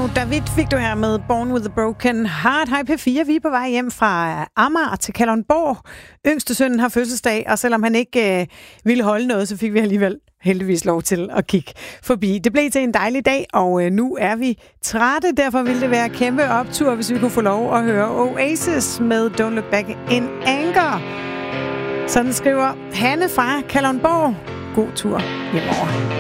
David fik du her med Born with a Broken Heart. Hej P4, vi er på vej hjem fra Amager til Kalundborg. Yngste sønnen har fødselsdag, og selvom han ikke ville holde noget, så fik vi alligevel heldigvis lov til at kigge forbi. Det blev til en dejlig dag, og nu er vi trætte. Derfor ville det være kæmpe optur, hvis vi kunne få lov at høre Oasis med Don't Look Back in Anger. Sådan skriver Hanne fra Kalundborg. God tur hjemover.